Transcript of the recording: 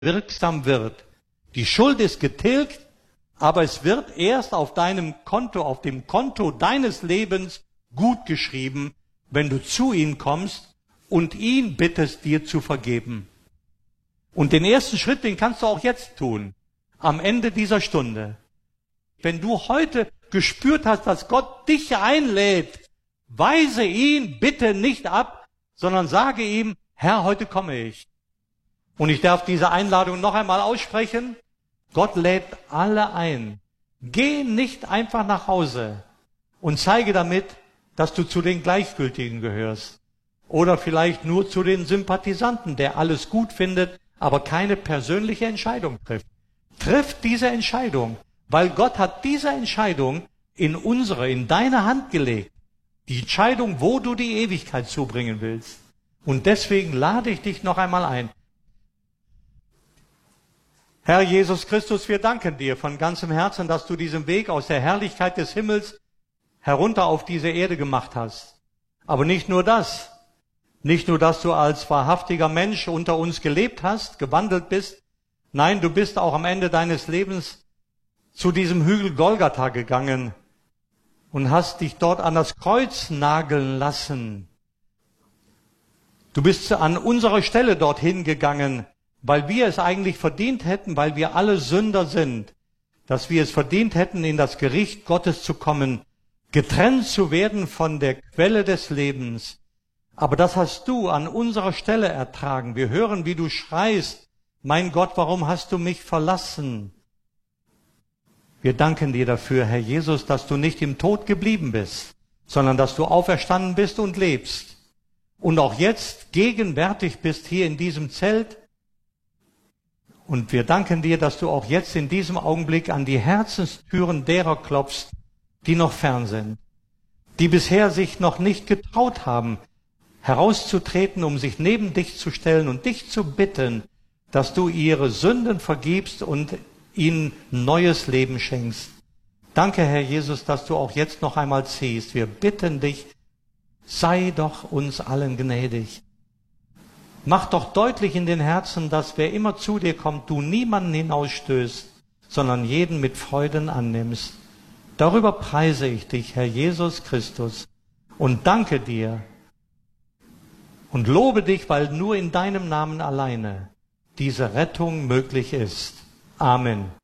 wirksam wird. Die Schuld ist getilgt, aber es wird erst auf deinem Konto, auf dem Konto deines Lebens gut geschrieben, wenn du zu ihm kommst und ihn bittest, dir zu vergeben. Und den ersten Schritt, den kannst du auch jetzt tun, am Ende dieser Stunde. Wenn du heute gespürt hast, dass Gott dich einlädt, weise ihn bitte nicht ab, sondern sage ihm, Herr, heute komme ich. Und ich darf diese Einladung noch einmal aussprechen. Gott lädt alle ein. Geh nicht einfach nach Hause und zeige damit, dass du zu den Gleichgültigen gehörst. Oder vielleicht nur zu den Sympathisanten, der alles gut findet, aber keine persönliche Entscheidung trifft. Triff diese Entscheidung, weil Gott hat diese Entscheidung in deine Hand gelegt. Die Entscheidung, wo du die Ewigkeit zubringen willst. Und deswegen lade ich dich noch einmal ein. Herr Jesus Christus, wir danken dir von ganzem Herzen, dass du diesen Weg aus der Herrlichkeit des Himmels herunter auf diese Erde gemacht hast. Aber nicht nur das. Nicht nur, dass du als wahrhaftiger Mensch unter uns gelebt hast, gewandelt bist. Nein, du bist auch am Ende deines Lebens zu diesem Hügel Golgatha gegangen und hast dich dort an das Kreuz nageln lassen. Du bist an unserer Stelle dorthin gegangen, weil wir es eigentlich verdient hätten, weil wir alle Sünder sind, dass wir es verdient hätten, in das Gericht Gottes zu kommen, getrennt zu werden von der Quelle des Lebens. Aber das hast du an unserer Stelle ertragen. Wir hören, wie du schreist, mein Gott, warum hast du mich verlassen? Wir danken dir dafür, Herr Jesus, dass du nicht im Tod geblieben bist, sondern dass du auferstanden bist und lebst. Und auch jetzt gegenwärtig bist hier in diesem Zelt. Und wir danken dir, dass du auch jetzt in diesem Augenblick an die Herzenstüren derer klopfst, die noch fern sind, die bisher sich noch nicht getraut haben, herauszutreten, um sich neben dich zu stellen und dich zu bitten, dass du ihre Sünden vergibst und ihnen neues Leben schenkst. Danke, Herr Jesus, dass du auch jetzt noch einmal ziehst. Wir bitten dich, sei doch uns allen gnädig. Mach doch deutlich in den Herzen, dass wer immer zu dir kommt, du niemanden hinausstößt, sondern jeden mit Freuden annimmst. Darüber preise ich dich, Herr Jesus Christus, und danke dir und lobe dich, weil nur in deinem Namen alleine diese Rettung möglich ist. Amen.